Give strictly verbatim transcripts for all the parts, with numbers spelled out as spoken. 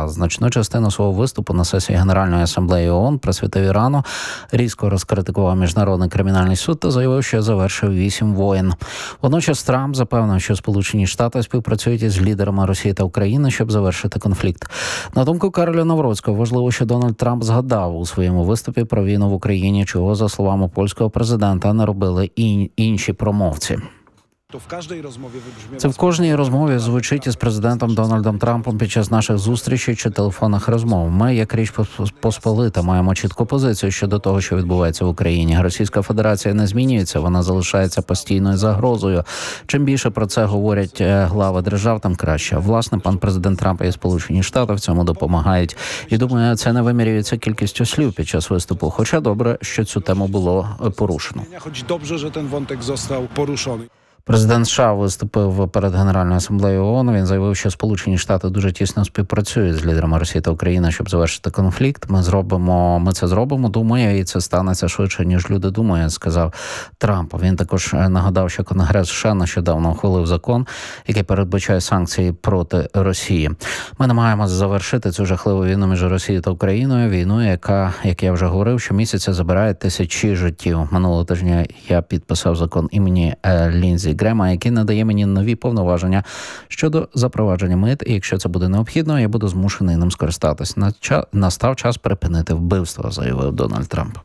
США значну частину свого виступу на сесії Генеральної асамблеї ООН присвятив Ірану, різко розкритикував Міжнародний кримінальний суд та заявив, що завершив вісім воєн. Водночас Трамп запевнив, що Сполучені Штати співпрацюють із лідерами Росії та України, щоб завершити конфлікт. На думку Кароля Навроцького, важливо, що Дональд Трамп згадав у своєму виступі про війну в Україні, чого, за словами польського президента, не робили і інші промовці. Це в кожній розмові звучить із президентом Дональдом Трампом під час наших зустрічей чи телефонних розмов. Ми, як Річ Посполита, маємо чітку позицію щодо того, що відбувається в Україні. Російська Федерація не змінюється, вона залишається постійною загрозою. Чим більше про це говорять глави держав, тим краще. Власне, пан президент Трамп і Сполучені Штати в цьому допомагають. І думаю, це не вимірюється кількістю слів під час виступу. Хоча добре, що цю тему було порушено. Хоч добре, що ten wątek został poruszony. Президент США виступив перед Генеральною асамблеєю ООН. Він заявив, що Сполучені Штати дуже тісно співпрацюють з лідерами Росії та України, щоб завершити конфлікт. Ми зробимо, ми це зробимо, думаю, і це станеться швидше, ніж люди думають, сказав Трамп. Він також нагадав, що Конгрес США нещодавно ухвалив закон, який передбачає санкції проти Росії. Ми намагаємося завершити цю жахливу війну між Росією та Україною, війну, яка, як я вже говорив, щомісяця забирає тисячі життів. Минулого тижня я підписав закон імені Лінзі Грема, який надає мені нові повноваження щодо запровадження мит, і якщо це буде необхідно, я буду змушений ним скористатись. Настав час припинити вбивство, заявив Дональд Трамп.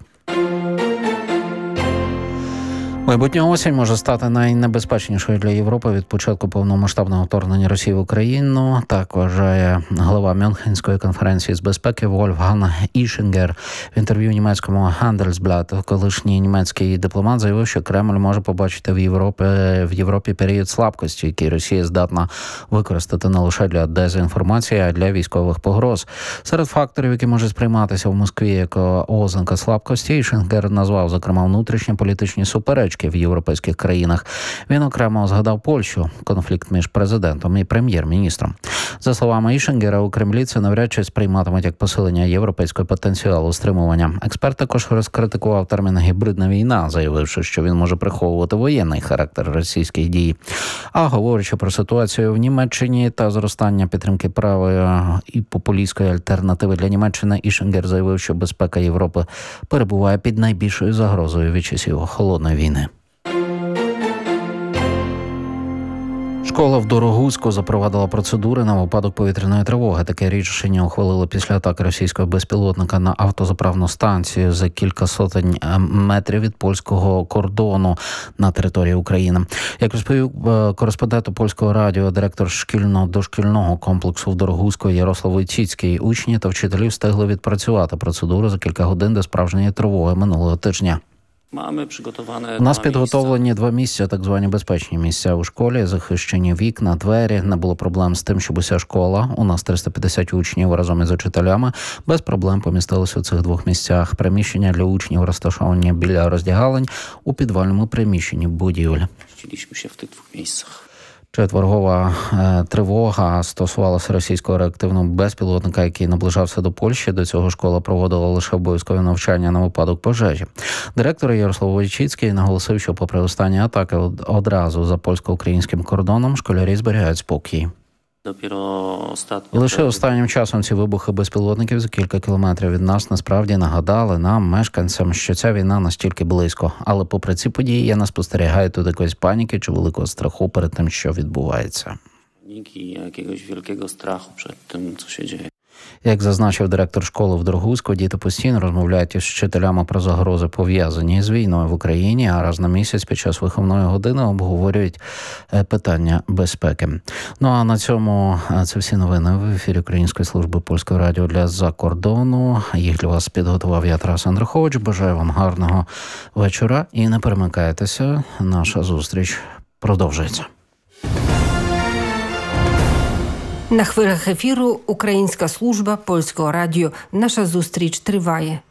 Майбутня осінь може стати найнебезпечнішою для Європи від початку повномасштабного вторгнення Росії в Україну. Так вважає голова Мюнхенської конференції з безпеки Вольфганг Ішингер. В інтерв'ю німецькому Handelsblatt колишній німецький дипломат заявив, що Кремль може побачити в Європі, в Європі період слабкості, який Росія здатна використати не лише для дезінформації, а й для військових погроз. Серед факторів, які можуть сприйматися в Москві як ознака слабкості, Ішингер назвав, зокрема, внутрішні політичні суперечки в європейських країнах. Він окремо згадав Польщу, конфлікт між президентом і прем'єр-міністром. За словами Ішингера, у Кремлі це навряд чи сприйматимуть як посилення європейського потенціалу стримування. Експерт також розкритикував термін «гібридна війна», заявивши, що він може приховувати воєнний характер російських дій. А говорячи про ситуацію в Німеччині та зростання підтримки правої і популістської альтернативи для Німеччини, Ішингер заявив, що безпека Європи перебуває під найбільшою загрозою від часів холодної війни. Школа в Дорогуську запровадила процедури на випадок повітряної тривоги. Таке рішення ухвалили після атаки російського безпілотника на автозаправну станцію за кілька сотень метрів від польського кордону на території України. Як розповів кореспонденту польського радіо, директор шкільно-дошкільного комплексу в Дорогуську Ярослав Войціцький, учні та вчителі встигли відпрацювати процедуру за кілька годин до справжньої тривоги минулого тижня. У нас підготовлені два місця, так звані безпечні місця у школі, захищені вікна, двері. Не було проблем з тим, щоб уся школа, у нас триста п'ятдесят учнів разом із учителями, без проблем помістилися у цих двох місцях. Приміщення для учнів розташовані біля роздягалень у підвальному приміщенні будівель. Четвергова е, тривога стосувалася російського реактивного безпілотника, який наближався до Польщі. До цього школа проводила лише обов'язкові навчання на випадок пожежі. Директор Ярослав Войціцький наголосив, що попри останні атаки одразу за польсько-українським кордоном школярі зберігають спокій. Лише останнім часом ці вибухи безпілотників за кілька кілометрів від нас насправді нагадали нам, мешканцям, що ця війна настільки близько. Але попри ці події я не спостерігаю тут якоїсь паніки чи великого страху перед тим, що відбувається. Якогось великого страху перед тим, що відбувається. Як зазначив директор школи в Дорогуську, діти постійно розмовляють із вчителями про загрози, пов'язані з війною в Україні, а раз на місяць під час виховної години обговорюють питання безпеки. Ну а на цьому це всі новини в ефірі Української служби польського радіо для закордону. Їх для вас підготував я, Тарас Андрухович. Бажаю вам гарного вечора і не перемикайтеся. Наша зустріч продовжується. На хвилях ефіру Українська служба польського радіо. Наша зустріч триває.